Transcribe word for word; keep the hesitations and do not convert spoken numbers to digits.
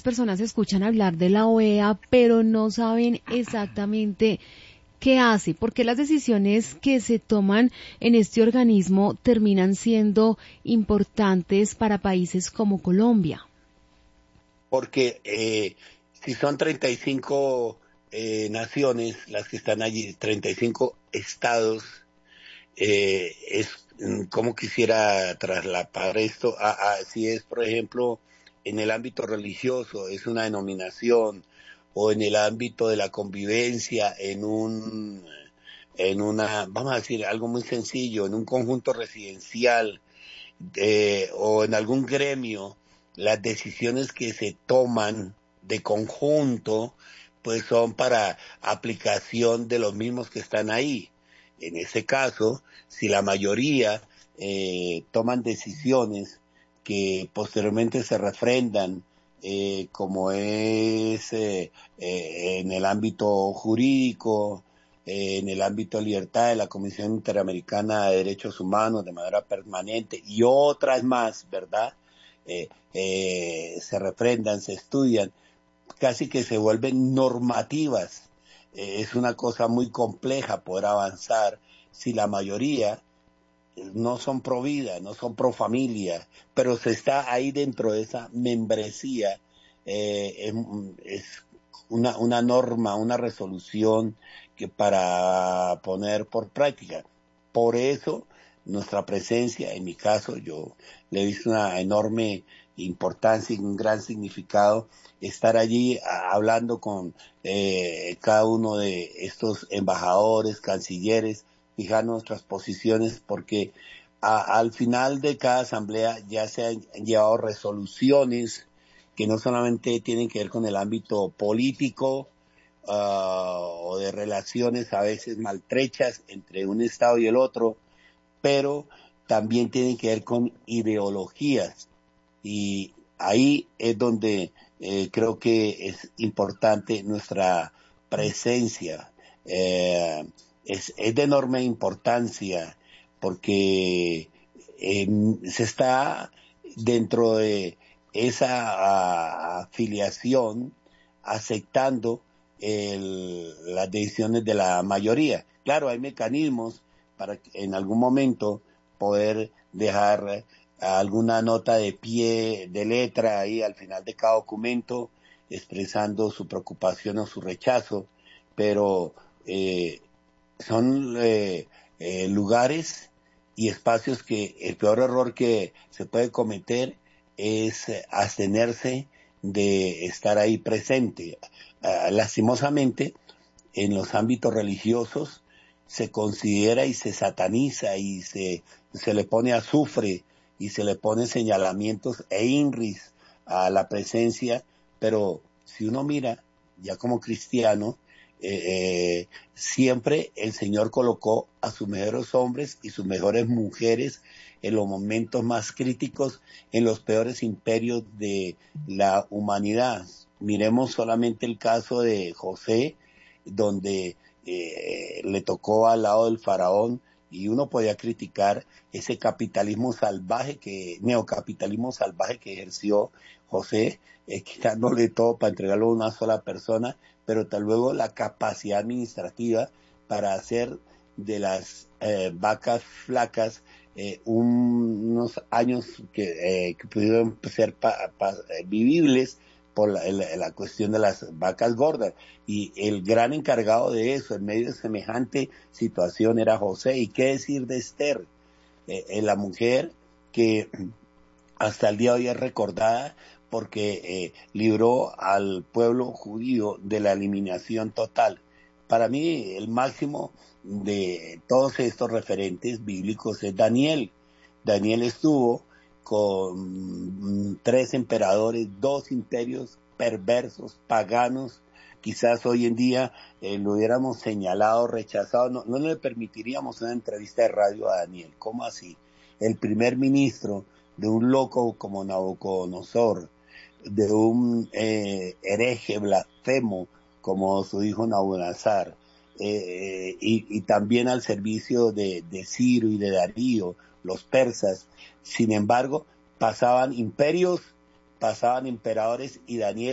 personas escuchan hablar de la O E A, pero no saben exactamente qué hace, porque las decisiones que se toman en este organismo terminan siendo importantes para países como Colombia. Porque eh, si son treinta y cinco eh, naciones las que están allí, treinta y cinco estados, eh, es como quisiera traslapar esto a, a si es, por ejemplo, en el ámbito religioso, es una denominación, o en el ámbito de la convivencia, en un, en una, vamos a decir, algo muy sencillo, en un conjunto residencial, eh, o en algún gremio, las decisiones que se toman de conjunto, pues son para aplicación de los mismos que están ahí. En ese caso, si la mayoría eh, toman decisiones que posteriormente se refrendan, eh, como es eh, eh, en el ámbito jurídico, eh, en el ámbito de libertad de la Comisión Interamericana de Derechos Humanos de manera permanente y otras más, ¿verdad? Eh, eh, se refrendan, se estudian, casi que se vuelven normativas. Eh, es una cosa muy compleja poder avanzar si la mayoría no son pro vida, no son pro familia, pero se está ahí dentro de esa membresía, eh, es, es una, una norma, una resolución que para poner por práctica. Por eso nuestra presencia, en mi caso, yo le he visto una enorme importancia y un gran significado estar allí a, hablando con eh, cada uno de estos embajadores, cancilleres, fijar nuestras posiciones, porque a, al final de cada asamblea ya se han llevado resoluciones que no solamente tienen que ver con el ámbito político uh, o de relaciones a veces maltrechas entre un Estado y el otro, pero también tienen que ver con ideologías. Y ahí es donde eh, creo que es importante nuestra presencia. Eh, es, es de enorme importancia porque eh, se está dentro de esa a, afiliación aceptando el, las decisiones de la mayoría. Claro, hay mecanismos para en algún momento poder dejar alguna nota de pie, de letra ahí al final de cada documento, expresando su preocupación o su rechazo, pero eh, son eh, eh, lugares y espacios que el peor error que se puede cometer es abstenerse de estar ahí presente. Uh, lastimosamente, en los ámbitos religiosos se considera y se sataniza y se, se le pone azufre y se le pone señalamientos e inris a la presencia, pero si uno mira, ya como cristiano, eh, eh, siempre el Señor colocó a sus mejores hombres y sus mejores mujeres en los momentos más críticos, en los peores imperios de la humanidad. Miremos solamente el caso de José, donde eh, le tocó al lado del faraón, y uno podía criticar ese capitalismo salvaje, que neocapitalismo salvaje que ejerció José, eh, quitándole todo para entregarlo a una sola persona, pero tal luego la capacidad administrativa para hacer de las eh, vacas flacas eh, un, unos años que, eh, que pudieron ser pa, pa, eh, vivibles por la, la, la cuestión de las vacas gordas, y el gran encargado de eso en medio de semejante situación era José. Y qué decir de Esther, eh, eh, la mujer que hasta el día de hoy es recordada porque eh, libró al pueblo judío de la eliminación total. Para mí el máximo de todos estos referentes bíblicos es Daniel. Daniel estuvo con tres emperadores, dos imperios perversos, paganos. Quizás hoy en día eh, lo hubiéramos señalado, rechazado, no, no le permitiríamos una entrevista de radio a Daniel. ¿Cómo así? El primer ministro de un loco como Nabucodonosor, de un eh, hereje blasfemo como su hijo Nabonazar, eh, y, y también al servicio de, de Ciro y de Darío, los persas. Sin embargo, pasaban imperios, pasaban emperadores, y Daniel